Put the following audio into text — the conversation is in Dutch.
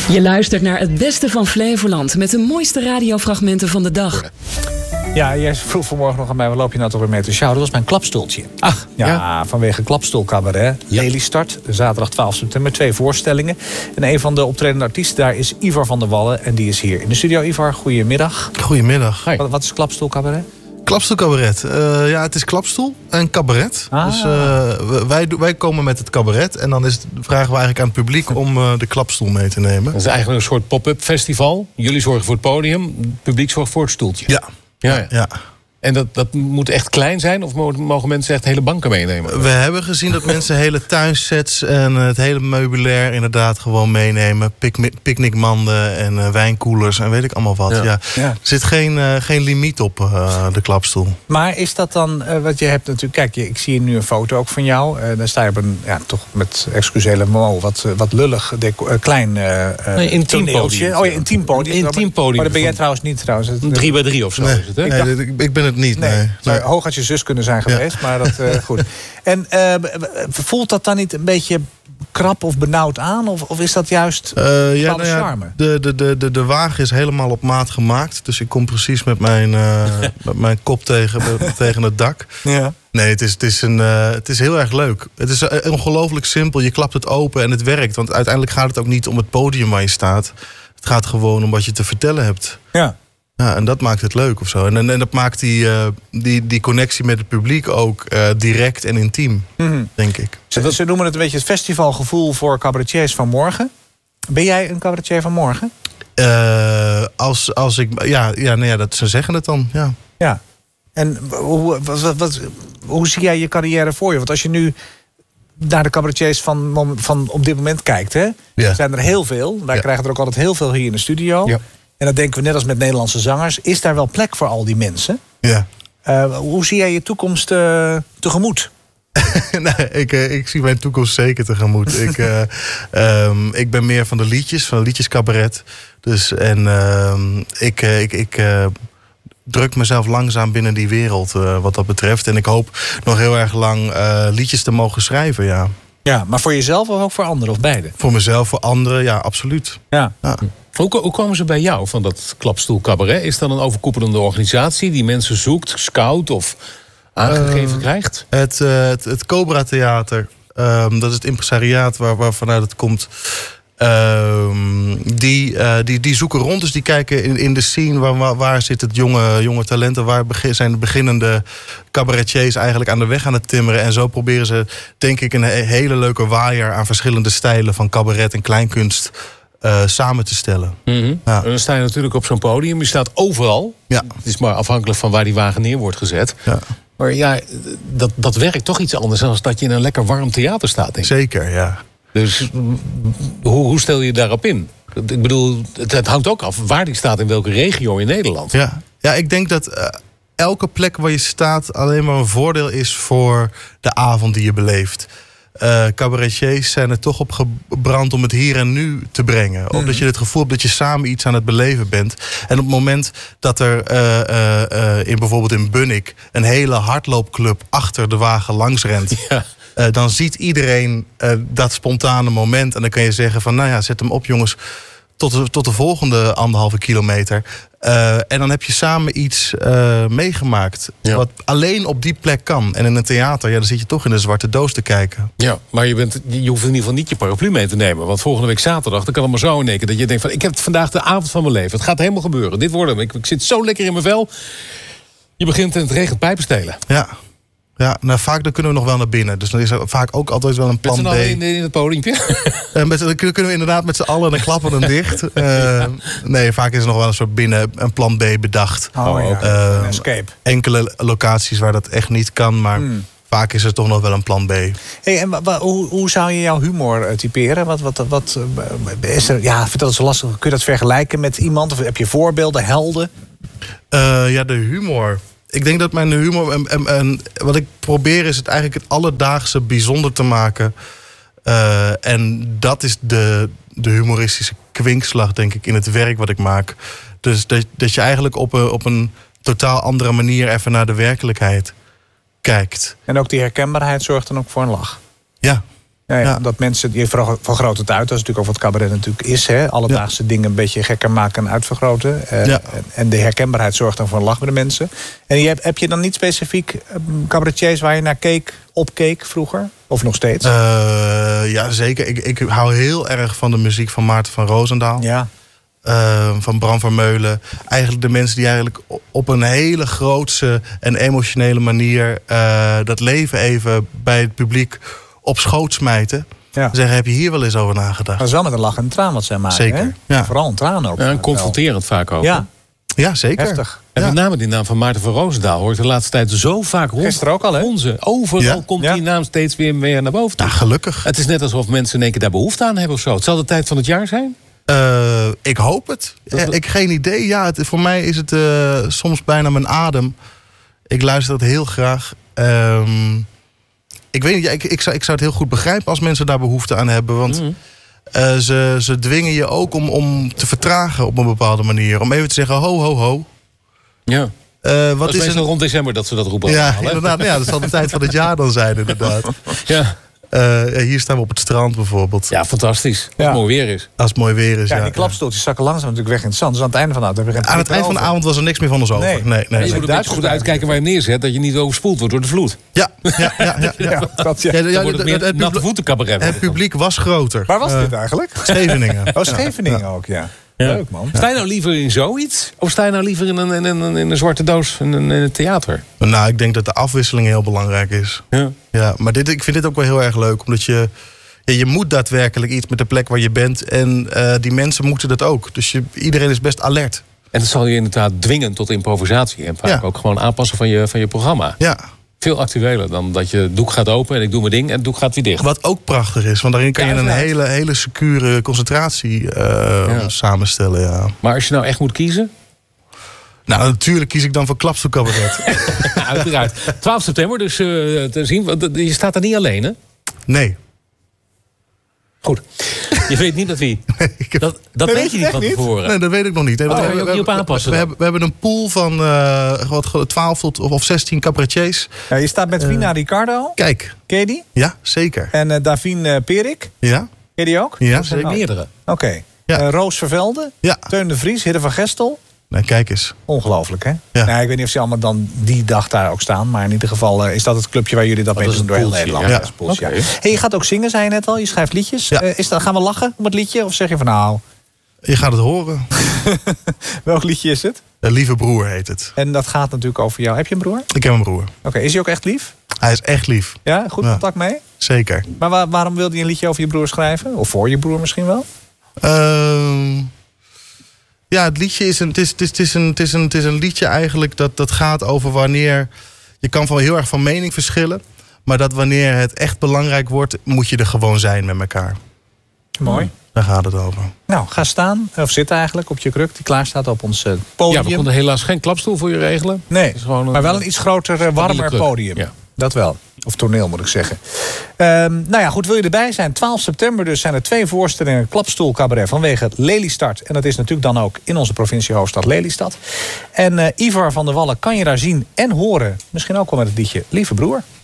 Je luistert naar het beste van Flevoland met de mooiste radiofragmenten van de dag. Ja, jij vroeg vanmorgen nog aan mij, waar loop je nou toch weer mee te sjouwen? Dat was mijn klapstoeltje. Ach, ja. Vanwege Klapstoelcabaret. Ja. Lelystad, zaterdag 12 september, 2 voorstellingen. En een van de optredende artiesten daar is Ivar van der Wallen. En die is hier in de studio. Ivar, goedemiddag. Goedemiddag. Hi. Wat is Klapstoelcabaret? Klapstoelcabaret. Ja, het is klapstoel en cabaret. Ah. Dus wij komen met het cabaret. En dan vragen we eigenlijk aan het publiek om de klapstoel mee te nemen. Dat is eigenlijk een soort pop-up festival. Jullie zorgen voor het podium, het publiek zorgt voor het stoeltje. Ja. Ja. En dat moet echt klein zijn? Of mogen mensen echt hele banken meenemen? We hebben gezien dat mensen hele tuinsets en het hele meubilair inderdaad gewoon meenemen. Picknickmanden en wijnkoelers en weet ik allemaal wat. Ja. Er zit geen limiet op de klapstoel. Maar is dat dan, wat je hebt natuurlijk... Kijk, ik zie hier nu een foto ook van jou. Dan sta je op een, toch met excusele mo, wat lullig, klein intiem toneeltje. podium. Intiem podium. Intiem podium. Maar dat ben jij trouwens niet trouwens. 3x3 of zo is het, hè? Nee, ik ben het niet. Nee. Zou hoog als je zus kunnen zijn geweest, maar dat goed. En voelt dat dan niet een beetje krap of benauwd aan? Of is dat juist charme? De wagen is helemaal op maat gemaakt. Dus ik kom precies met mijn kop tegen het dak. Ja. Nee, het is heel erg leuk. Het is ongelooflijk simpel. Je klapt het open en het werkt. Want uiteindelijk gaat het ook niet om het podium waar je staat. Het gaat gewoon om wat je te vertellen hebt. Ja. Ja, en dat maakt het leuk of zo. En dat maakt die connectie met het publiek ook direct en intiem, denk ik. Ze noemen het een beetje het festivalgevoel voor cabaretiers van morgen. Ben jij een cabaretier van morgen? Ze zeggen het dan, ja. Ja. En hoe zie jij je carrière voor je? Want als je nu naar de cabaretiers van op dit moment kijkt, hè, zijn er heel veel. Wij krijgen er ook altijd heel veel hier in de studio. Ja. En dan denken we net als met Nederlandse zangers, is daar wel plek voor al die mensen? Ja. Hoe zie jij je toekomst tegemoet? Nee, ik zie mijn toekomst zeker tegemoet. Ik ben meer van de liedjescabaret. Dus ik druk mezelf langzaam binnen die wereld wat dat betreft. En ik hoop nog heel erg lang liedjes te mogen schrijven, ja. Ja, maar voor jezelf of ook voor anderen of beide? Voor mezelf, voor anderen, ja, absoluut. Ja. Hoe komen ze bij jou van dat Klapstoel Cabaret? Is dat een overkoepelende organisatie die mensen zoekt, scout of aangegeven krijgt? Het Cobra Theater, dat is het impresariaat waarvanuit het komt. Die zoeken rond, dus die kijken in de scene waar zit het jonge talenten, waar zijn de beginnende cabaretiers eigenlijk aan de weg aan het timmeren. En zo proberen ze, denk ik, een hele leuke waaier aan verschillende stijlen van cabaret en kleinkunst samen te stellen. Mm-hmm. Ja. En dan sta je natuurlijk op zo'n podium. Je staat overal. Ja. Het is maar afhankelijk van waar die wagen neer wordt gezet. Ja. Maar ja, dat werkt toch iets anders dan dat je in een lekker warm theater staat, denk ik. Zeker, ja. Dus hoe stel je je daarop in? Ik bedoel, het hangt ook af waar die staat in welke regio in Nederland. Ja, ik denk dat elke plek waar je staat alleen maar een voordeel is voor de avond die je beleeft. Cabaretiers zijn er toch op gebrand om het hier en nu te brengen. Omdat je het gevoel hebt dat je samen iets aan het beleven bent. En op het moment dat er bijvoorbeeld in Bunnik een hele hardloopclub achter de wagen langs rent. Ja. Dan ziet iedereen dat spontane moment. En dan kan je zeggen van, nou ja, zet hem op jongens, tot de volgende 1,5 kilometer. En dan heb je samen iets meegemaakt. Ja. Wat alleen op die plek kan. En in een theater, dan zit je toch in een zwarte doos te kijken. Ja, maar je hoeft in ieder geval niet je paraplu mee te nemen. Want volgende week zaterdag, dan kan het maar zo in één keer dat je denkt van, ik heb vandaag de avond van mijn leven. Het gaat helemaal gebeuren. Dit wordt hem. Ik zit zo lekker in mijn vel. Je begint en het regent pijpenstelen. Ja, nou vaak dan kunnen we nog wel naar binnen. Dus dan is er vaak ook altijd wel een plan B. In het podiumpje? Dan kunnen we inderdaad met z'n allen, dan klappen we hem dicht. Nee, vaak is er nog wel een soort een plan B bedacht. Een escape. Enkele locaties waar dat echt niet kan, maar vaak is er toch nog wel een plan B. Hey, en hoe zou je jouw humor typeren? Wat is er? Ja, vertel het zo lastig. Kun je dat vergelijken met iemand? Of heb je voorbeelden, helden? De humor. Ik denk dat mijn humor en wat ik probeer is het eigenlijk het alledaagse bijzonder te maken. En dat is de humoristische kwinkslag, denk ik, in het werk wat ik maak. Dus dat je eigenlijk op een totaal andere manier even naar de werkelijkheid kijkt. En ook die herkenbaarheid zorgt dan ook voor een lach? Ja. Ja. Dat mensen, je vergroot het uit. Dat is natuurlijk ook wat cabaret natuurlijk is. Hè? Alledaagse dingen een beetje gekker maken en uitvergroten. En de herkenbaarheid zorgt dan voor een lach bij de mensen. En heb je dan niet specifiek cabaretiers waar je naar opkeek vroeger? Of nog steeds? Ja, zeker. Ik hou heel erg van de muziek van Maarten van Roosendaal. Ja. Van Bram Vermeulen. Eigenlijk de mensen die eigenlijk op een hele grootse en emotionele manier dat leven even bij het publiek op schoot smijten. Ja. Zeggen, heb je hier wel eens over nagedacht? Dat is wel met een lach en een traan wat zij maken. Zeker. Hè? Ja. Vooral een traan ook. En confronterend vaak ook. Ja, zeker. Heftig. En met name die naam van Maarten van Roosendaal hoort de laatste tijd zo vaak rond. Gisteren ook al, hè? Overal komt die naam steeds weer naar boven toe. Ja, gelukkig. Het is net alsof mensen in één keer daar behoefte aan hebben of zo. Het zal de tijd van het jaar zijn? Ik hoop het. Ik geen idee. Ja, voor mij is het soms bijna mijn adem. Ik luister dat heel graag. Ik weet niet, ik zou het heel goed begrijpen als mensen daar behoefte aan hebben. Want ze dwingen je ook om te vertragen op een bepaalde manier. Om even te zeggen, ho, ho, ho. Ja. Wat is meestal rond december dat ze dat roepen. Ja, inderdaad. Ja, dat zal de tijd van het jaar dan zijn, inderdaad. Ja. Hier staan we op het strand bijvoorbeeld. Ja, fantastisch. Als het mooi weer is. Als het mooi weer is, ja. Die klapstoeltjes zakken langzaam natuurlijk weg in het zand. Dus aan het einde van de avond heb je geen Aan het eind van de avond was er niks meer van ons over. Nee. Je moet een beetje goed uitkijken waar je neerzet, dat je niet overspoeld wordt door de vloed. Ja. Dan wordt het meer een natte voetencabaret. Het publiek was groter. Waar was dit eigenlijk? Scheveningen. Scheveningen ook, ja. Leuk, man. Sta je nou liever in zoiets? Of sta je nou liever in een zwarte doos in een theater? Nou, ik denk dat de afwisseling heel belangrijk is. Ja, maar ik vind dit ook wel heel erg leuk. Omdat je moet daadwerkelijk iets met de plek waar je bent. En die mensen moeten dat ook. Dus iedereen is best alert. En dat zal je inderdaad dwingen tot improvisatie. En vaak ook gewoon aanpassen van je programma. Ja. Veel actueler dan dat je doek gaat open en ik doe mijn ding en het doek gaat weer dicht. Wat ook prachtig is, want daarin kan je een hele secure concentratie samenstellen. Ja. Maar als je nou echt moet kiezen? Nou, natuurlijk kies ik dan voor klapstoelcabaret. Uiteraard. 12 september, dus te zien. Je staat er niet alleen, hè? Nee. Goed. Je weet niet dat wie. Dat weet je niet van tevoren. Nee, dat weet ik nog niet. Daar kan je ook niet op aanpassen. We hebben een pool van 12 of 16 cabaretiers. Ja, je staat met Vina Ricardo. Kijk. Ken je die? Ja, zeker. En Davine Perik. Ja. Ken je die ook? Ja, zeker. Meerdere. Oké. Ja. Roos Vervelde. Ja. Teun de Vries. Hidde van Gestel. Nee, kijk eens. Ongelooflijk, hè? Ja. Nou, ik weet niet of ze allemaal dan die dag daar ook staan. Maar in ieder geval is dat het clubje waar jullie dat mee doen door heel Nederland. Ja. Okay. Hey, je gaat ook zingen, zei je net al. Je schrijft liedjes. Ja. Gaan we lachen op het liedje? Of zeg je van nou... Je gaat het horen. Welk liedje is het? Lieve broer heet het. En dat gaat natuurlijk over jou. Heb je een broer? Ik heb een broer. Oké, is hij ook echt lief? Hij is echt lief. Ja, goed contact mee? Zeker. Maar waarom wilde je een liedje over je broer schrijven? Of voor je broer misschien wel? Ja, het liedje is een liedje eigenlijk dat gaat over wanneer... Je kan heel erg van mening verschillen. Maar dat wanneer het echt belangrijk wordt, moet je er gewoon zijn met elkaar. Mooi. Daar gaat het over. Nou, ga staan, of zit eigenlijk op je kruk die klaar staat op ons podium. Ja, we konden helaas geen klapstoel voor je regelen. Nee, maar wel een iets groter, warmer podium. Ja. Dat wel. Of toneel moet ik zeggen. Nou ja, goed, wil je erbij zijn? 12 september dus zijn er 2 voorstellingen klapstoel cabaret vanwege het Lelystad. En dat is natuurlijk dan ook in onze provinciehoofdstad Lelystad. En Ivar van der Wallen kan je daar zien en horen. Misschien ook wel met het liedje Lieve Broer.